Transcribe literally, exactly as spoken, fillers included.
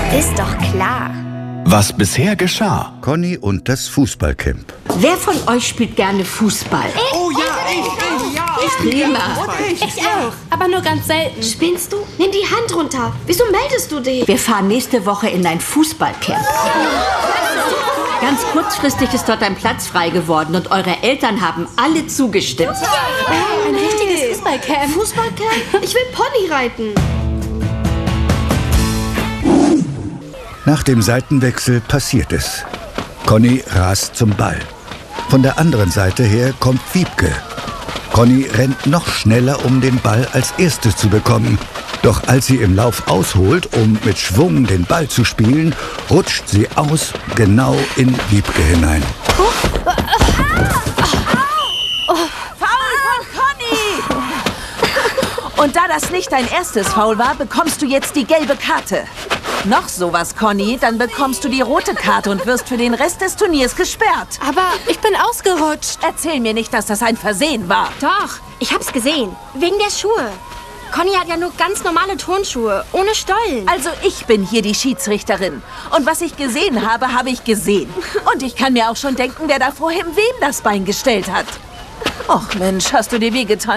Ist doch klar. Was bisher geschah. Conny und das Fußballcamp. Wer von euch spielt gerne Fußball? Oh ja, ich, ich, ja. Ich Prima. ich. Ich auch. Aber nur ganz selten. Spinnst du? Nimm die Hand runter. Wieso meldest du dich? Wir fahren nächste Woche in ein Fußballcamp. Ganz kurzfristig ist dort ein Platz frei geworden und eure Eltern haben alle zugestimmt. Ein richtiges Fußballcamp. Fußballcamp? Ich will Pony reiten. Nach dem Seitenwechsel passiert es. Conny rast zum Ball. Von der anderen Seite her kommt Wiebke. Conny rennt noch schneller, um den Ball als Erste zu bekommen. Doch als sie im Lauf ausholt, um mit Schwung den Ball zu spielen, rutscht sie aus, genau in Wiebke hinein. Foul von Conny! Und da das nicht dein erstes Foul war, bekommst du jetzt die gelbe Karte. Noch sowas, Conny, dann bekommst du die rote Karte und wirst für den Rest des Turniers gesperrt. Aber ich bin ausgerutscht. Erzähl mir nicht, dass das ein Versehen war. Doch, ich hab's gesehen. Wegen der Schuhe. Conny hat ja nur ganz normale Turnschuhe, ohne Stollen. Also ich bin hier die Schiedsrichterin. Und was ich gesehen habe, habe ich gesehen. Und ich kann mir auch schon denken, wer da vorhin wem das Bein gestellt hat. Och Mensch, hast du dir wehgetan?